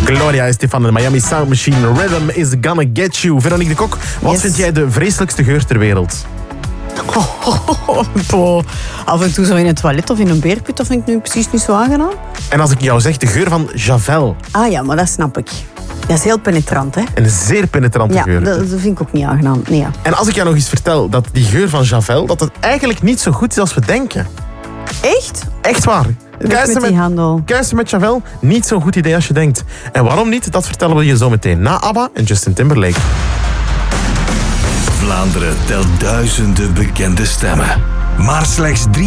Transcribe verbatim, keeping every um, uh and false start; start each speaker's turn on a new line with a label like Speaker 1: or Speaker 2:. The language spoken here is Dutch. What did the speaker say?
Speaker 1: Gloria Estefan en de Miami Sound Machine. Rhythm is gonna get you. Veronique de Kok, wat
Speaker 2: Yes.
Speaker 1: vind jij de vreselijkste geur ter wereld?
Speaker 2: Oh, oh, oh. Af en toe zo in het toilet of in een beerput, dat vind ik nu precies niet zo aangenaam.
Speaker 1: En als ik jou zeg de geur van Javel.
Speaker 2: Ah ja, maar dat snap ik. Dat is heel penetrant, hè?
Speaker 1: Een zeer penetrante
Speaker 2: Ja,
Speaker 1: geur.
Speaker 2: dat, dat vind ik ook niet aangenaam. Nee, ja.
Speaker 1: En als ik jou nog eens vertel dat die geur van Javel, dat het eigenlijk niet zo goed is als we denken.
Speaker 2: Echt?
Speaker 1: Echt waar.
Speaker 2: Weg met die handel.
Speaker 1: Kuisen met Javel, niet zo'n goed idee als je denkt. En waarom niet, dat vertellen we je zo meteen. Na ABBA en Justin Timberlake.
Speaker 3: Vlaanderen telt duizenden bekende stemmen. Maar slechts drie